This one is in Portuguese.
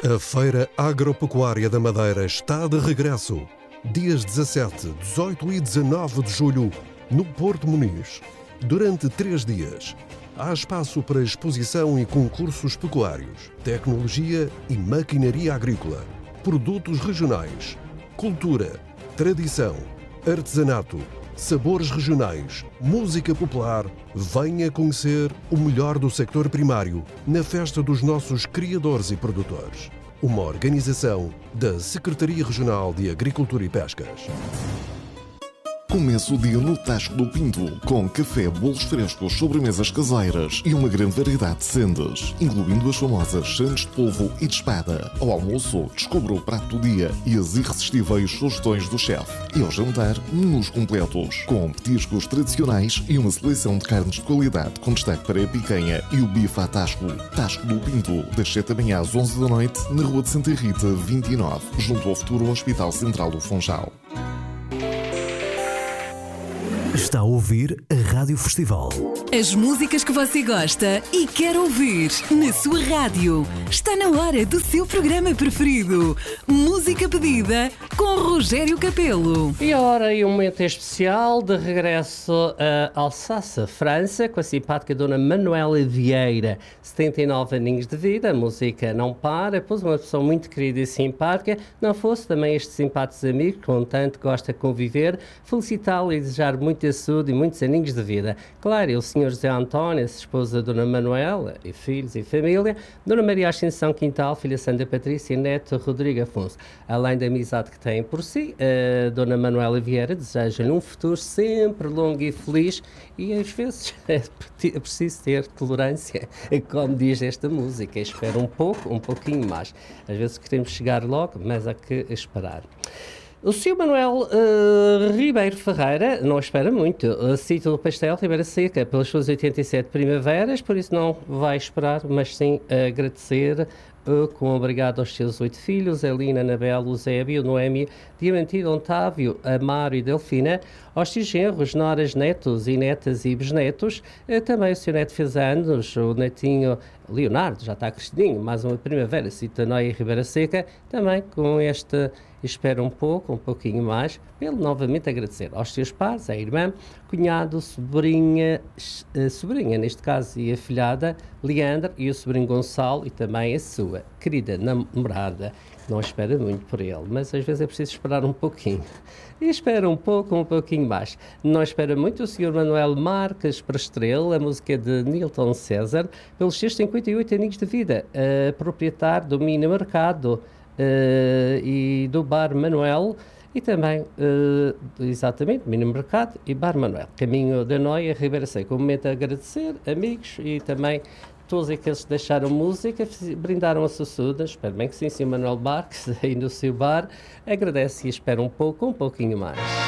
A Feira Agropecuária da Madeira está de regresso. Dias 17, 18 e 19 de julho, no Porto Muniz. Durante 3 dias, há espaço para exposição e concursos pecuários, tecnologia e maquinaria agrícola, produtos regionais, cultura, tradição, artesanato, sabores regionais, música popular. Venha conhecer o melhor do sector primário na Festa dos Nossos Criadores e Produtores. Uma organização da Secretaria Regional de Agricultura e Pescas. Começa o dia no Tasco do Pinto, com café, bolos frescos, sobremesas caseiras e uma grande variedade de sendas, incluindo as famosas sandes de polvo e de espada. Ao almoço, descubra o prato do dia e as irresistíveis sugestões do chefe. E ao jantar, menus completos, com petiscos tradicionais e uma seleção de carnes de qualidade, com destaque para a picanha e o bife à Tasco. Tasco do Pinto, das 7 da manhã às 11 da noite, na Rua de Santa Rita, 29, junto ao futuro Hospital Central do Funchal. Está a ouvir a Rádio Festival. As músicas que você gosta e quer ouvir na sua rádio. Está na hora do seu programa preferido. Música pedida com Rogério Capelo. E a hora e um momento especial de regresso a Alsácia, França, com a simpática Dona Manuela Vieira, 79 aninhos de vida. A música não para, pois uma pessoa muito querida e simpática. Não fosse também estes simpáticos amigos, com tanto gosta de conviver, felicitá-lo e desejar muita saúde e muitos aninhos de vida. Claro, e o Sr. José António, a esposa da Dona Manuela, e filhos e família, Dona Maria Ascensão Quintal, filha Sandra Patrícia e neto Rodrigo Afonso. Além da amizade que têm por si, a Dona Manuela Vieira deseja-lhe um futuro sempre longo e feliz, e às vezes é preciso ter tolerância, como diz esta música. Espera um pouco, um pouquinho mais. Às vezes queremos chegar logo, mas há que esperar. O Sr. Manuel Ribeiro Ferreira não espera muito. Cita o Pastel Ribeira Seca pelas suas 87 primaveras, por isso não vai esperar, mas sim agradecer com obrigado aos seus 8 filhos, Elina, Anabel, Eusébio, Noémio, Diamantino, Otávio, Amaro e Delfina, aos seus genros, noras, netos e netas e bisnetos. Também o seu neto fez anos, o netinho Leonardo, já está crescidinho, mais uma primavera, cita Noé Ribeira Seca, também com esta espera um pouquinho mais, ele novamente agradecer aos seus pais, à irmã, cunhado, sobrinha, neste caso, e afilhada, Leandro, e o sobrinho Gonçalo, e também a sua querida namorada. Não espera muito por ele, mas às vezes é preciso esperar um pouquinho. E espera um pouquinho mais. Não espera muito o Sr. Manuel Marques Prestrel, a música de Nilton César, pelos seus 58 aninhos de vida, proprietário do mini mercado e do Bar Manuel, e também, exatamente, Mini Mercado e Bar Manuel. Caminho da Noia, Ribeira Seca. Um momento a agradecer, amigos, e também todos aqueles que deixaram música, brindaram a sua saúde. Espero bem que sim, Sr. Manuel Marques, aí no seu bar. Agradece e espera um pouquinho mais.